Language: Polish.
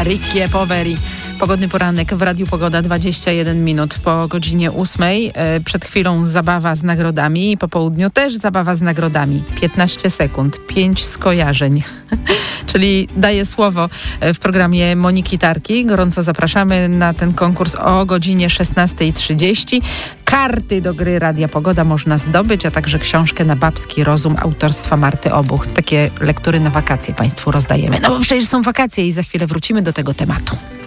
Rickie Poveri. Pogodny poranek w Radiu Pogoda, 21 minut po godzinie 8. Przed chwilą zabawa z nagrodami. Po południu też zabawa z nagrodami. 15 sekund, 5 skojarzeń. Czyli daję słowo w programie Moniki Tarki. Gorąco zapraszamy na ten konkurs o godzinie 16:30. Karty do gry Radia Pogoda można zdobyć, a także książkę Na babski rozum autorstwa Marty Obuch. Takie lektury na wakacje Państwu rozdajemy. No bo przecież są wakacje i za chwilę wrócimy do tego tematu.